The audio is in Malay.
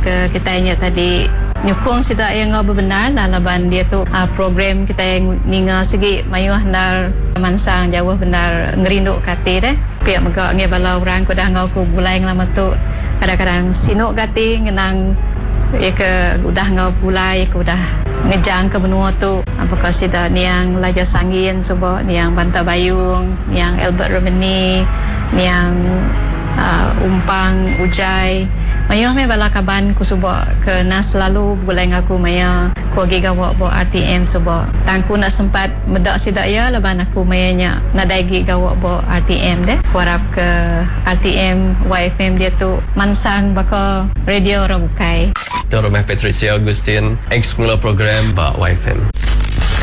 ke kita nya tadi nyukung sida yang benar laban dia tu program kita yang ninga segi mayuh nar mansang jauh benar ngerindu kati deh pihak megak nge bala orang ko dah ngau ko bulai lama tu kadang-kadang sinuk kati ngenang ya ke udah ngau bulai ko udah ngejang ke benua tu apakah sida niang Laja Sangin coba niang Banta Bayung niang Albert Romani niang Umpang Ujai mayuh me bala kaban ku suba ke nas selalu bulai ngaku maya ku agi gawak bo RTM suba tangku nak sempat medak sida ya laban aku mayanya nadaigi gawak bo RTM deh ku harap ke RTM YFM dia tu mansang baka radio orang bukai Tuan Rumah Patricia Agustin ex pengelola program Pak YFM.